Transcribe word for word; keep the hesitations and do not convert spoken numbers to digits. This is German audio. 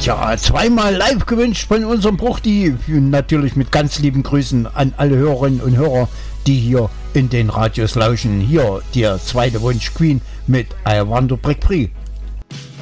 Tja, zweimal live gewünscht von unserem Bruchti. Natürlich mit ganz lieben Grüßen an alle Hörerinnen und Hörer, die hier in den Radios lauschen. Hier der zweite Wunsch Queen mit I Want to Break Free.